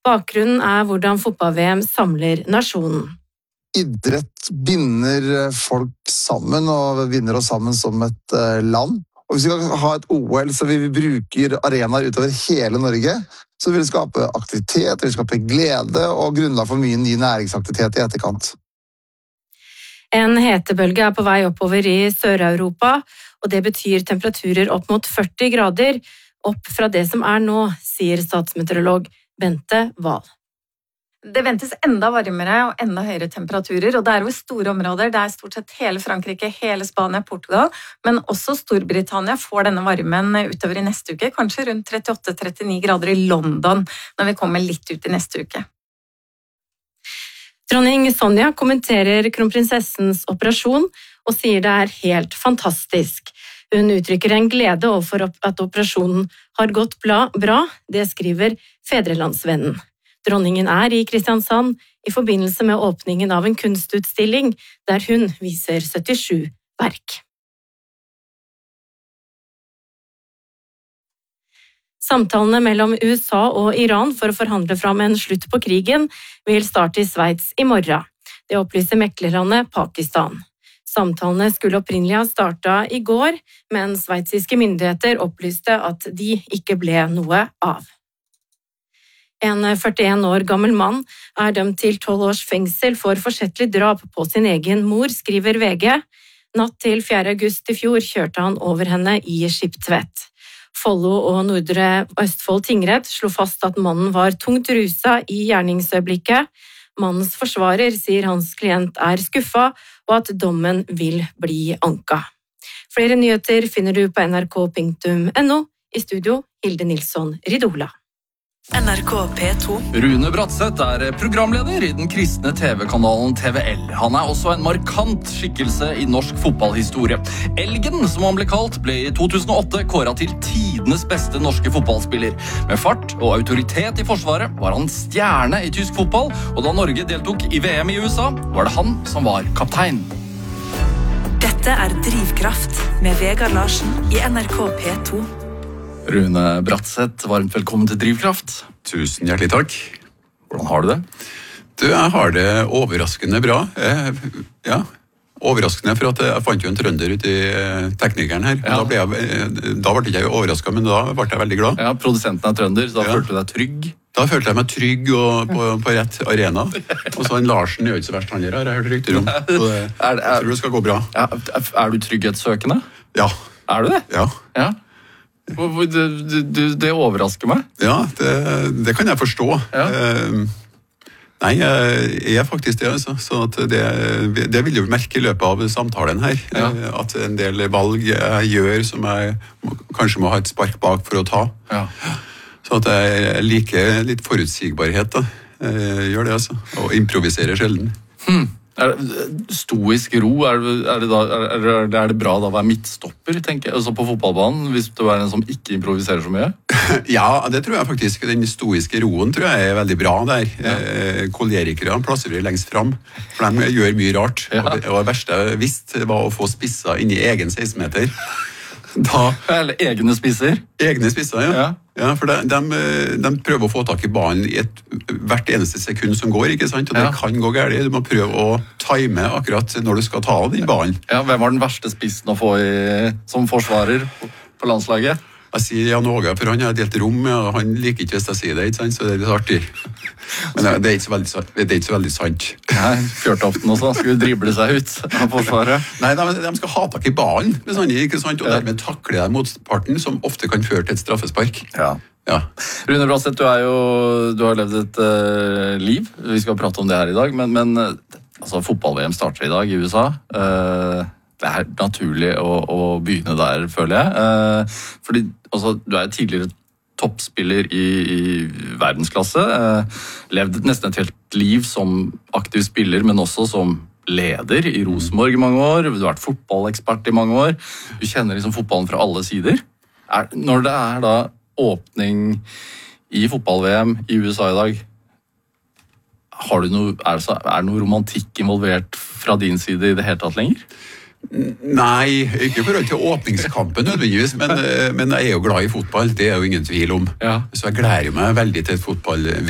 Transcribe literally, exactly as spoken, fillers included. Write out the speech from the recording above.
Bakgrunnen er hvordan fotball-V M samler nasjonen. Idrett binder folk sammen og binder oss sammen som et land. Og hvis vi kan ha et O L så vi bruker arenaer utover hele Norge, så vil det skape aktivitet, det vil skape glede og grunnlag for mye ny næringsaktivitet i etterkant. En hetebølge er på vei oppover i Sør-Europa, og det betyr temperaturer opp mot førti grader, opp fra det som er nå, sier statsmeteorolog Bente Wahl. Det ventes enda varmere og enda høyere temperaturer, og det er jo store områder. Det er stort sett hele Frankrike, hele Spania, Portugal, men også Storbritannia får denne varmen utover i neste uke, kanskje rundt trettiåtte til trettini grader i London når vi kommer litt ut i neste uke. Dronning Sonja kommenterer kronprinsessens operasjon og sier det er helt fantastisk. Hun uttrykker en glede overfor at operasjonen har gått bra, det skriver Fedrelandsvennen. Dronningen er i Kristiansand i forbindelse med åpningen av en kunstutstilling der hun viser syttisju verk. Samtalene mellom U S A og Iran for å forhandle fram en slutt på krigen vil starte i Sveits i morgen. Det opplyser meklerlandet Pakistan. Samtalene skulle opprinnelig ha startet i går, men sveitsiske myndigheter opplyste at de ikke ble noe av. En førtien år gammel mann er dømt til tolv års fengsel for forsettlig drap på sin egen mor, skriver V G. Natt til fjerde august i fjor kjørte han over henne i Skiptvet. Follo og Nordre Østfold tingrett slo fast at mannen var tungt rusa i gjerningsøyeblikket. Mannens forsvarer sier hans klient er skuffa, og at dommen vil bli anka. Flere nyheter finner du på nrk punktum no. I studio, Hilde Nilsson Ridola. N R K P to. Rune Bratseth er programleder i den kristne T V-kanalen T V L. Han er også en markant skikkelse i norsk fotballhistorie. Elgen, som han ble kalt, ble i to tusen og åtte kåret til tidenes beste norske fotballspiller. Med fart og autoritet i forsvaret var han stjerne i tysk fotball, og da Norge deltok i V M i U S A, var det han som var kaptein. Dette er Drivkraft med Vegard Larsen i N R K P to. Rune Bratseth, varmt velkommen til Drivkraft. Tusen hjertelig takk. Hvordan har du det? Du, jeg har det overraskende bra. Jeg, ja, overraskende for at jeg fant jo en trønder ute i teknikeren her. Ja. Da, ble jeg, da ble jeg ikke overrasket, men da ble jeg veldig glad. Ja, produsenten er trønder, så da ja. Følte du deg trygg? Da følte jeg meg trygg og på, på rett arena. Og så en Larsen gjør ikke så verst han her, har jeg hørt rykter om. Så det, er, er, jeg tror det skal gå bra. Ja, er du trygghetssøkende? Ja. Er du det? Ja. Ja. Det, det, det overrasker meg. Ja, det, det kan jeg forstå. Ja. Uh, nei, jeg er faktisk det. Altså. Så at det, det vil jeg jo merke i løpet av samtalen her. Ja. At en del valg jeg gjør som jeg må, kanskje må ha et spark bak for å ta. Ja. Så at jeg liker litt forutsigbarhet. Da. Jeg gjør det, altså. Og improviserer sjelden. Hmm. Er det, stoisk ro, er det, er, det da, er, det, er det bra da å være midtstopper, tenker jeg, altså på fotballbanen, hvis du er en som ikke improviserer så mye? Ja, det tror jeg faktisk. Den stoiske roen tror jeg er veldig bra der. Ja. Kolerikere plasserer lengst fram, for de gjør mye rart. Ja. Og, det, og det verste jeg visste var å få spisser inn i egen seksten meter. Da, Eller egne spisser? Egne spisser, ja. Ja. Ja, for de, de, de prøver å få tak i ballen i et, hvert eneste sekund som går, ikke sant? Og det ja. Kan gå galt. Du må prøve å time akkurat når du skal ta den ballen. Ja, hvem var den verste spissen å få i, som forsvarer på landslaget? Jeg sier Jan Åge, for han har delt rom, ja, og han liker ikke hvis jeg sier det, ikke sant? Så det er litt artig. Men det er ikke så veldig, det er ikke så veldig sant. Nei, Fjørtoften også, skulle drible seg ut av forsvaret. Nei, de, de skal ha tak i ballen, ikke sant? Og dermed takler de motparten, som ofte kan føre til et straffespark. Ja. Ja. Rune Bratseth, du, er jo, du har levd et uh, liv. Vi skal prate om det her i dag, men, men altså, fotball-V M starter i dag i U S A. Uh, Det er naturlig å, å begynne der, føler jeg. Eh, fordi altså, du er tidligere toppspiller i, i verdensklasse. Eh, levd nesten et helt liv som aktiv spiller, men også som leder i Rosenborg i mange år. Du har vært fotballekspert i mange år. Du kjenner liksom fotballen fra alle sider. Er, når det er da åpning i fotball-V M i U S A i dag, har du noe, er, det, er det noe romantikk involvert fra din side i det hele tatt lenger? Nei, ikke i forhold til åpningskampen nødvendigvis, men, men jeg er jo glad i fotball, det er jo ingen tvil om. Ja. Så jeg gleder meg veldig til et fotball-V